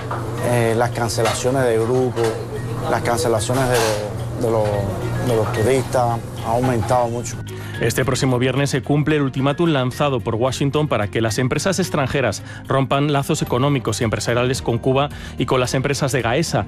las cancelaciones de grupos, las cancelaciones de los turistas, ha aumentado mucho. Este próximo viernes se cumple el ultimátum lanzado por Washington para que las empresas extranjeras rompan lazos económicos y empresariales con Cuba y con las empresas de Gaesa.